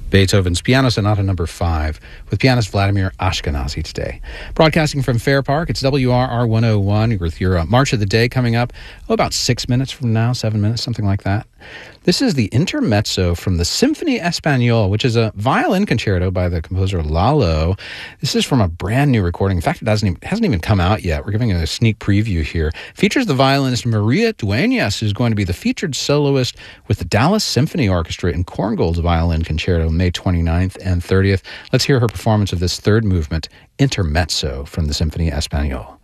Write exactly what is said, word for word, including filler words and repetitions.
Beethoven's Piano Sonata Number Five with pianist Vladimir Ashkenazy today. Broadcasting from Fair Park, it's W R R one oh one with your uh, March of the Day coming up oh, about six minutes from now, seven minutes, something like that. This is the Intermezzo from the Symphonie Espagnole, which is a violin concerto by the composer Lalo. This is from a brand new recording. In fact, it hasn't even, hasn't even come out yet. We're giving a sneak preview here. Features the violinist Maria Dueñas, who's going to be the featured soloist with the Dallas Symphony Orchestra in Korngold's Violin Concerto, May twenty-ninth and thirtieth. Let's hear her performance of this third movement, Intermezzo from the Symphonie Espagnole.